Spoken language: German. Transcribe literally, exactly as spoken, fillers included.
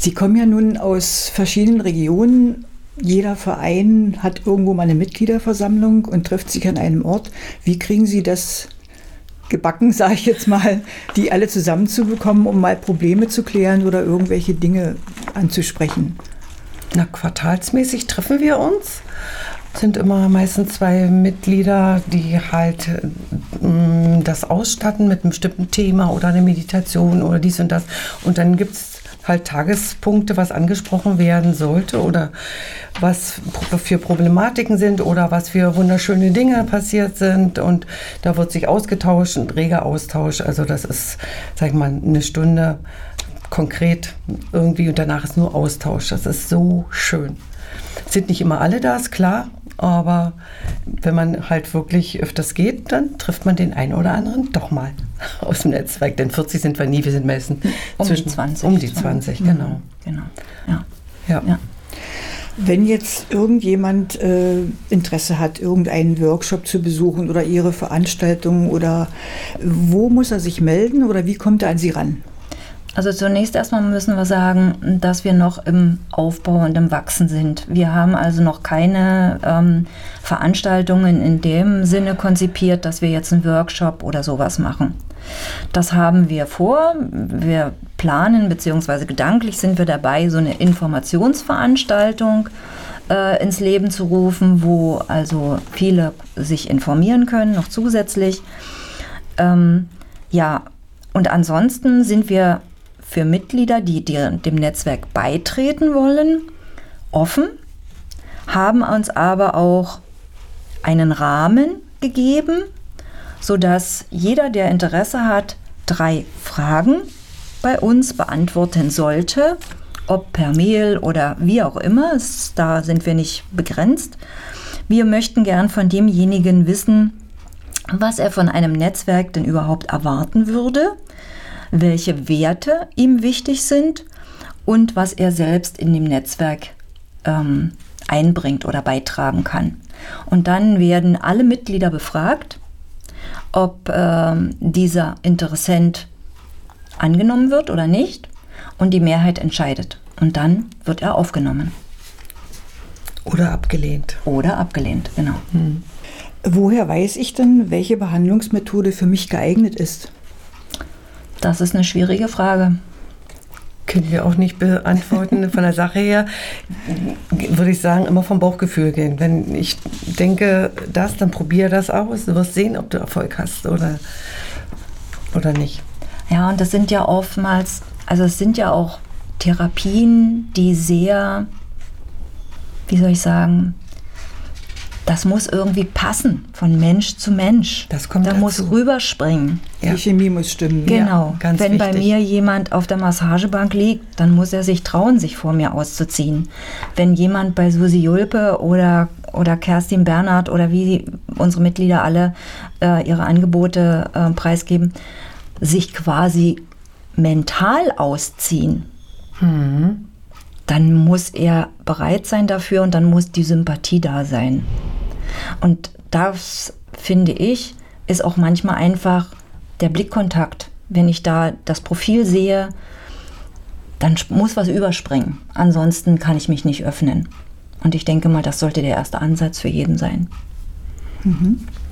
Sie kommen ja nun aus verschiedenen Regionen. Jeder Verein hat irgendwo mal eine Mitgliederversammlung und trifft sich an einem Ort. Wie kriegen Sie das gebacken, sage ich jetzt mal, die alle zusammenzubekommen, um mal Probleme zu klären oder irgendwelche Dinge anzusprechen? Na, quartalsmäßig treffen wir uns. Sind immer meistens zwei Mitglieder, die halt mh, das ausstatten mit einem bestimmten Thema oder eine Meditation oder dies und das. Und dann gibt es halt Tagespunkte, was angesprochen werden sollte oder was für Problematiken sind oder was für wunderschöne Dinge passiert sind. Und da wird sich ausgetauscht, ein reger Austausch. Also das ist, sag ich mal, eine Stunde konkret irgendwie und danach ist nur Austausch. Das ist so schön. Sind nicht immer alle da, ist klar, aber wenn man halt wirklich öfters geht, dann trifft man den einen oder anderen doch mal aus dem Netzwerk. Denn vierzig sind wir nie, wir sind meistens um zwischen die zwanzig. Um die zwanzig, mhm. genau. Genau, ja. Ja. ja. Wenn jetzt irgendjemand äh, Interesse hat, irgendeinen Workshop zu besuchen oder Ihre Veranstaltung, oder wo muss er sich melden oder wie kommt er an Sie ran? Also zunächst erstmal müssen wir sagen, dass wir noch im Aufbau und im Wachsen sind. Wir haben also noch keine ähm, Veranstaltungen in dem Sinne konzipiert, dass wir jetzt einen Workshop oder sowas machen. Das haben wir vor. Wir planen, beziehungsweise gedanklich sind wir dabei, so eine Informationsveranstaltung äh, ins Leben zu rufen, wo also viele sich informieren können, noch zusätzlich. Ähm, ja, und ansonsten sind wir für Mitglieder, die, die dem Netzwerk beitreten wollen, offen, haben uns aber auch einen Rahmen gegeben, sodass jeder, der Interesse hat, drei Fragen bei uns beantworten sollte, ob per Mail oder wie auch immer, es, da sind wir nicht begrenzt. Wir möchten gern von demjenigen wissen, was er von einem Netzwerk denn überhaupt erwarten würde, welche Werte ihm wichtig sind und was er selbst in dem Netzwerk ähm, einbringt oder beitragen kann. Und dann werden alle Mitglieder befragt, ob ähm, dieser Interessent angenommen wird oder nicht, und die Mehrheit entscheidet. Und dann wird er aufgenommen. Oder abgelehnt. Oder abgelehnt, genau. Hm. Woher weiß ich denn, welche Behandlungsmethode für mich geeignet ist? Das ist eine schwierige Frage. Können wir auch nicht beantworten. Von der Sache her würde ich sagen, immer vom Bauchgefühl gehen. Wenn ich denke, das, dann probiere das aus. Du wirst sehen, ob du Erfolg hast oder, oder nicht. Ja, und das sind ja oftmals, also es sind ja auch Therapien, die sehr, wie soll ich sagen, das muss irgendwie passen, von Mensch zu Mensch. Das kommt da dazu. muss rüberspringen. Ja. Die Chemie muss stimmen. Genau. Ja, ganz Wenn wichtig. bei mir jemand auf der Massagebank liegt, dann muss er sich trauen, sich vor mir auszuziehen. Wenn jemand bei Susi Julpe oder, oder Kerstin Bernhard oder wie unsere Mitglieder alle äh, ihre Angebote äh, preisgeben, sich quasi mental ausziehen, Mhm. dann muss er bereit sein dafür und dann muss die Sympathie da sein. Und das, finde ich, ist auch manchmal einfach der Blickkontakt. Wenn ich da das Profil sehe, dann muss was überspringen. Ansonsten kann ich mich nicht öffnen. Und ich denke mal, das sollte der erste Ansatz für jeden sein. Mhm.